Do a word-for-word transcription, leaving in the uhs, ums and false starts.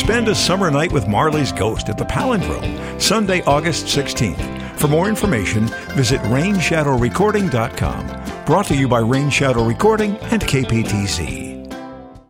spend a summer night with Marley's Ghost at the Palindrome, Sunday, August sixteenth. For more information, visit rain shadow recording dot com. Brought to you by Rain Shadow Recording and K P T C.